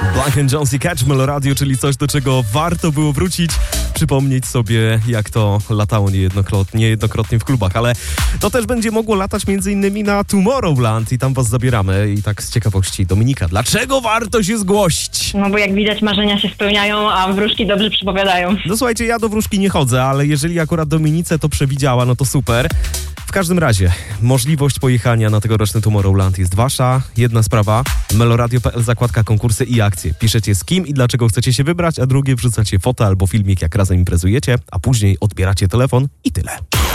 Blank & Jones i Catch Meloradio, czyli coś, do czego warto było wrócić, przypomnieć sobie, jak to latało niejednokrotnie w klubach, ale to też będzie mogło latać m.in. na Tomorrowland i tam was zabieramy. I tak z ciekawości, Dominika, dlaczego warto się zgłosić? No bo jak widać, marzenia się spełniają, a wróżki dobrze przypowiadają. No słuchajcie, ja do wróżki nie chodzę, ale jeżeli akurat Dominice to przewidziała, no to super. W każdym razie, możliwość pojechania na tegoroczny Tomorrowland jest wasza. Jedna sprawa, meloradio.pl, zakładka konkursy i akcje. Piszecie z kim i dlaczego chcecie się wybrać, a drugie wrzucacie fotę albo filmik, jak razem imprezujecie, a później odbieracie telefon i tyle.